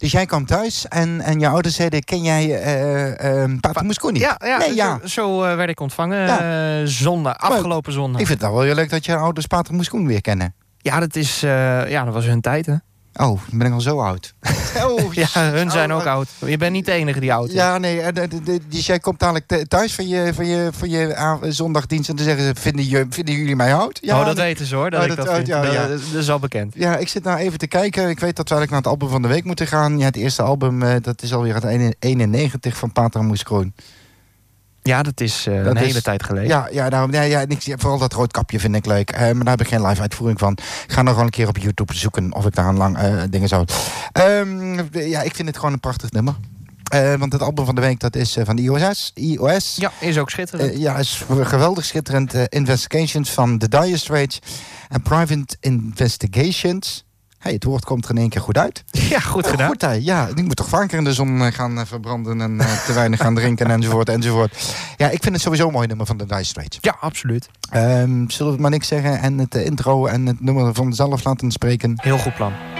Dus jij kwam thuis en je ouders zeiden... ken jij Pater Mosconi? Zo werd ik ontvangen afgelopen zondag. Ik vind het wel heel leuk dat je ouders Pater Mosconi weer kennen. Ja, dat was hun tijd, hè? Oh, dan ben ik al zo oud. Hun zijn ook oud. Je bent niet de enige die oud is. Ja, nee. Dus jij komt dadelijk thuis van je zondagdienst... en dan zeggen ze, vinden jullie mij oud? Ja, dat weten ze, hoor. Dat is al bekend. Ja, ik zit nou even te kijken. Ik weet dat we eigenlijk naar het album van de week moeten gaan. Ja, het eerste album, dat is alweer uit 91 van Pater Mosconi. Ja, dat is een hele tijd geleden. Vooral dat roodkapje vind ik leuk. Maar daar heb ik geen live uitvoering van. Ik ga nog wel een keer op YouTube zoeken of ik daar een lang dingen zou... ik vind het gewoon een prachtig nummer. Want het album van de week, dat is van iOS. Ja, is ook schitterend. Is geweldig schitterend. Investigations van The Dire Straits en Private Investigations. Het woord komt er in één keer goed uit. Ja, goed gedaan. Goed, ik moet toch vaker in de zon gaan verbranden en te weinig gaan drinken enzovoort. Ja, ik vind het sowieso een mooi nummer van de Dire Straits. Ja, absoluut. Zullen we maar niks zeggen en het intro en het nummer vanzelf laten spreken? Heel goed plan.